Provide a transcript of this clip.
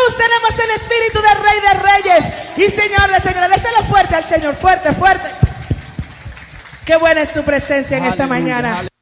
Jesús tenemos el espíritu del Rey de Reyes y Señor de Señores. Déselo fuerte al Señor, fuerte, fuerte. Qué buena es tu presencia en esta mañana.